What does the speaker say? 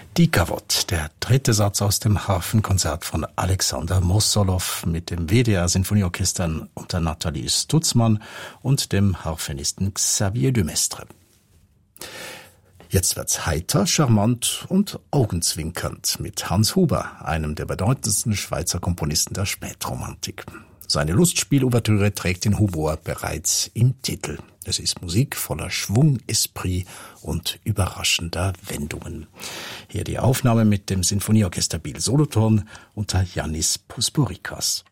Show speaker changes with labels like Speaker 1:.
Speaker 1: Die Gavotte, der dritte Satz aus dem Harfenkonzert von Alexander Mossolow mit dem WDR-Sinfonieorchester unter Nathalie Stutzmann und dem Harfenisten Xavier Dumestre. Jetzt wird's heiter, charmant und augenzwinkernd mit Hans Huber, einem der bedeutendsten Schweizer Komponisten der Spätromantik. Seine Lustspiel-Ouvertüre trägt den Humor bereits im Titel. Es ist Musik voller Schwung, Esprit und überraschender Wendungen. Hier die Aufnahme mit dem Sinfonieorchester Biel Solothurn unter Yannis Posporikas.